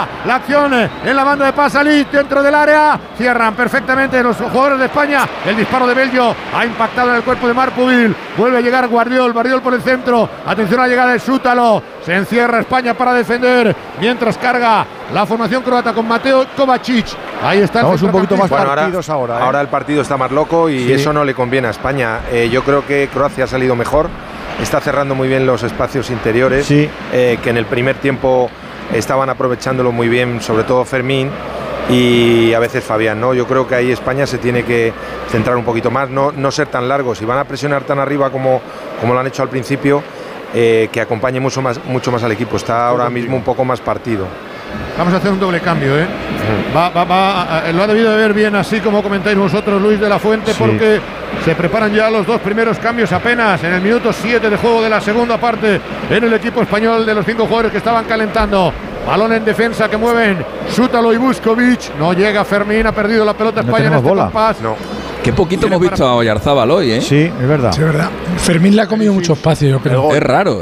España. La acción en la banda de Pasalic dentro del área. Cierran perfectamente los jugadores de España. El disparo de Bello ha impactado en el cuerpo de Marpuvil. Vuelve a llegar Guardiol por el centro. Atención a la llegada de Sútalo. Se encierra España para defender. Mientras carga la formación croata con Mateo Kovacic. Ahí está. Estamos un poquito más partidos ahora. ahora. Ahora el partido está más loco y eso no le conviene a España. Yo creo que Croacia ha salido mejor. Está cerrando muy bien los espacios interiores. Sí. Que en el primer tiempo estaban aprovechándolo muy bien, sobre todo Fermín y a veces Fabián, ¿no? Yo creo que ahí España se tiene que centrar un poquito más, no ser tan largos. Si van a presionar tan arriba como lo han hecho al principio, que acompañe mucho más al equipo. Está ahora mismo un poco más partido. Vamos a hacer un doble cambio, ¿eh? Lo ha debido de ver bien, así como comentáis vosotros, Luis de la Fuente, porque se preparan ya los dos primeros cambios apenas en el minuto 7 de juego de la segunda parte en el equipo español de los 5 jugadores que estaban calentando. Balón en defensa que mueven Sútalo y Vuskovic. No llega Fermín, ha perdido la pelota España en este compás. No. Qué poquito hemos visto a Oyarzábal hoy, ¿eh? Sí, es verdad. Sí, es verdad. Fermín le ha comido mucho espacio, yo creo. Es raro.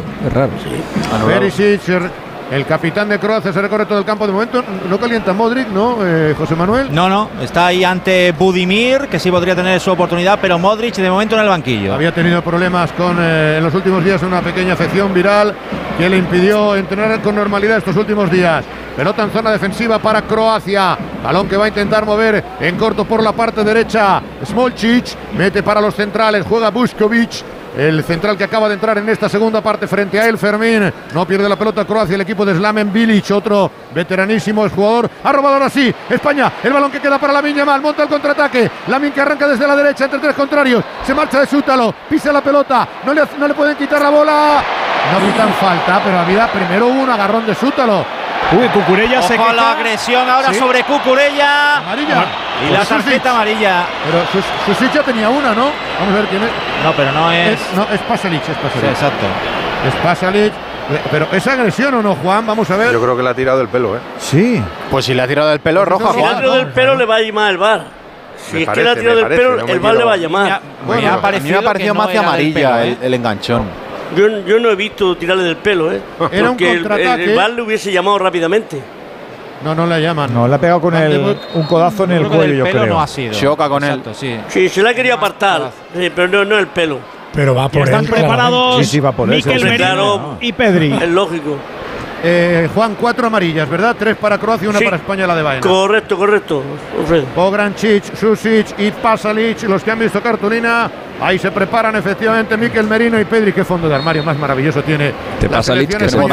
Perisic, el capitán de Croacia, se recorre todo el campo. De momento no calienta Modric, ¿no, José Manuel? No, está ahí ante Budimir, que sí podría tener su oportunidad, pero Modric de momento en el banquillo. Había tenido problemas con en los últimos días una pequeña afección viral que le impidió entrenar con normalidad estos últimos días. Pelota en zona defensiva para Croacia. Balón que va a intentar mover en corto por la parte derecha. Smolcic mete para los centrales, juega Vuskovic. El central que acaba de entrar en esta segunda parte frente a él, Fermín. No pierde la pelota Croacia, el equipo de Slaven Bilic, otro veteranísimo jugador. Ha robado ahora sí España, el balón que queda para Lamine Yamal, monta el contraataque. Lamine que arranca desde la derecha entre tres contrarios. Se marcha de Sútalo, pisa la pelota, no le pueden quitar la bola. No pitan falta, pero había primero un agarrón de Sútalo. Uy, Cucurella se queja. La agresión ahora sobre Cucurella. Amarilla. Y la tarjeta amarilla. Pero Susic ya tenía una, ¿no? Vamos a ver quién es. No, pero no es. Es Pasalic, Sí, exacto. Es Pasalic. Pero ¿es agresión o no, Juan? Vamos a ver. Yo creo que le ha tirado del pelo, ¿eh? Sí. Pues si le ha tirado del pelo, roja. Si le ha tirado del pelo, le va a llamar el VAR. Si es que le ha tirado del pelo, el VAR le va a llamar. Me ha parecido más de amarilla el enganchón. Yo no he visto tirarle del pelo, ¿eh? Era un contraataque. El VAR le hubiese llamado rápidamente. No le llaman. No, le ha pegado con un codazo en el cuello, yo creo. No ha sido. Choca con él. Sí, se la quería apartar, pero no el pelo. Pero va por él. Están preparados Sí, va por Mikel eso. Merino y Pedri. Es lógico. Juan, 4 amarillas, ¿verdad? 3 para Croacia y 1 para España, la de Baena. Correcto, Alfredo. Pograncic, Susic y Pasalic, los que han visto cartulina. Ahí se preparan efectivamente Mikel Merino y Pedri. Qué fondo de armario más maravilloso tiene. Te Pasalic, que española.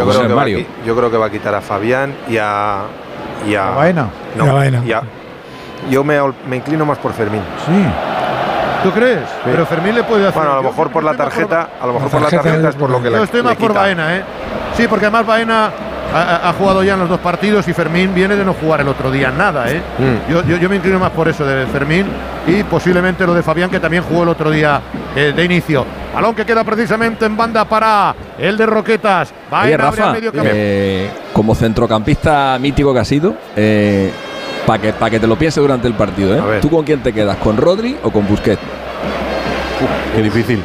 Yo creo que va a quitar a Fabián y a Baena. No, Y a Baena. yo me inclino más por Fermín. Sí. ¿Tú crees? Pero Fermín le puede hacer. Bueno, a lo mejor por la tarjeta, es por lo que yo estoy más por Baena, ¿eh? Sí, porque además Baena ha jugado ya en los 2 partidos y Fermín viene de no jugar el otro día nada, ¿eh? Yo me inclino más por eso de Fermín y posiblemente lo de Fabián, que también jugó el otro día de inicio. Balón que queda precisamente en banda para el de Roquetas. Oye, Rafa, como centrocampista mítico que ha sido, para que te lo pienses durante el partido, ¿eh? ¿Tú con quién te quedas? ¿Con Rodri o con Busquets? Qué difícil.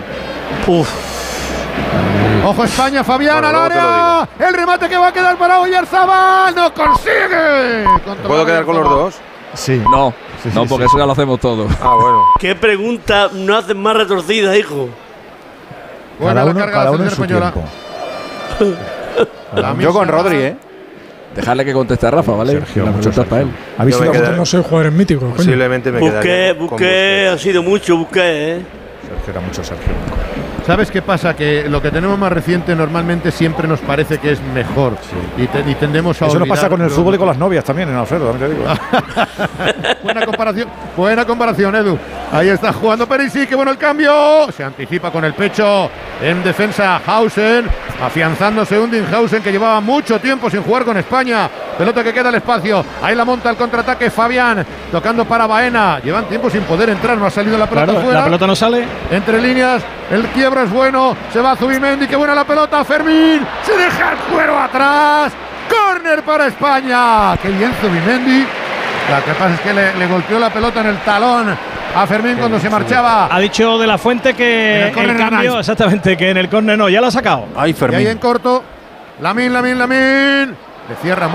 Ojo España, Fabián al área. El remate que va a quedar para Oyarzábal. ¡No consigue! ¿Puedo quedar con los dos? Sí. No, porque eso ya lo hacemos todos. Bueno. ¿Qué pregunta no haces más retorcida, hijo? Buena la carga cada de la uno en selección su española. Yo con Rodri, ¿eh? Dejarle que conteste a Rafa, ¿vale? Sergio, la pregunta es para él. No soy jugadores míticos. Posiblemente me quedaría. Busquets ha sido mucho, Busquets, ¿eh? Sergio era mucho Sergio. ¿Sabes qué pasa? Que lo que tenemos más reciente normalmente siempre nos parece que es mejor. Sí. Y tendemos a Eso olvidar. nos pasa con el fútbol y con las novias también, en Alfredo, también te digo. Buena comparación, Edu. Ahí está jugando Perisic, qué bueno el cambio. Se anticipa con el pecho en defensa Hausen, afianzándose Undinghausen, que llevaba mucho tiempo sin jugar con España. Pelota que queda al espacio. Ahí la monta el contraataque Fabián, tocando para Baena. Llevan tiempo sin poder entrar, no ha salido la pelota fuera. La pelota no sale. Entre líneas, el quiebro es bueno. Se va Zubimendi, qué buena la pelota. Fermín, se deja el cuero atrás. Córner para España. Qué bien Zubimendi. Lo que pasa es que le golpeó la pelota en el talón a Fermín cuando se marchaba. Ha dicho De la Fuente que el cambio, exactamente, que en el córner no, ya lo ha sacado. Ay, Fermín. Y ahí en corto, Lamine. Le cierra